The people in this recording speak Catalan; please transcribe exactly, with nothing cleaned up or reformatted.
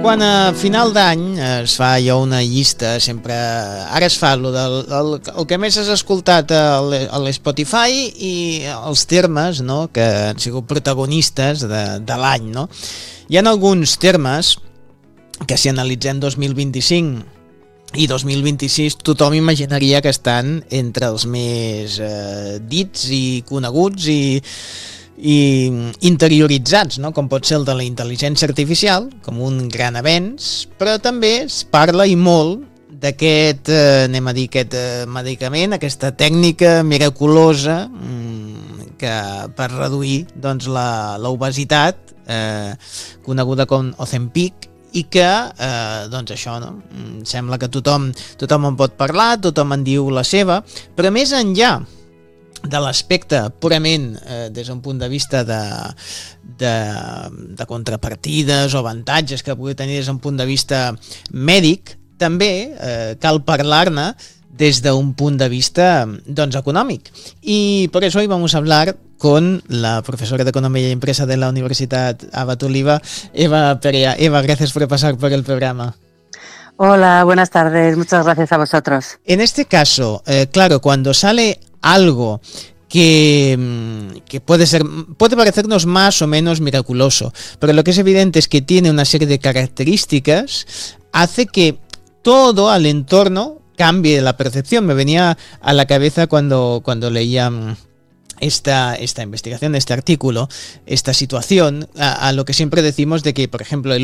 quan a final d'any es fa ja una llista, sempre, ara es fa el, el, el que més has escoltat a l'Spotify i els termes, no?, que han sigut protagonistes de, de l'any, no? Hi ha alguns termes que si analitzem dos mil vint-i-cinc i dos mil vint-i-sis tothom imaginaria que estan entre els més eh, dits i coneguts i i interioritzats, no? Com pot ser el de la intel·ligència artificial, com un gran avenç, però també es parla i molt d'aquest, eh, anem a dir, aquest eh, medicament, aquesta tècnica miraculosa mm, que per reduir doncs, la, la obesitat, eh, coneguda com Ozempic, i que, eh, doncs això, no? Sembla que tothom, tothom en pot parlar, tothom en diu la seva, però més enllà de l'aspecte purament eh, des d'un punt de vista de, de, de contrapartides o avantatges que pugui tenir des d'un punt de vista mèdic, també eh, cal parlar-ne des d'un punt de vista doncs, econòmic. Y por eso hoy vamos a hablar con la profesora de Economía y Empresa de la Universidad Abat Oliba, Eva Perea. Eva, gracias por pasar por el programa. Hola, buenas tardes. Muchas gracias a vosotros. En este caso, eh, claro, cuando sale algo que, que puede ser, puede parecernos más o menos miraculoso, pero lo que es evidente es que tiene una serie de características, hace que todo al entorno cambie la percepción. Me venía a la cabeza cuando, cuando leía esta, esta investigación, este artículo, esta situación, a, a lo que siempre decimos de que, por ejemplo, el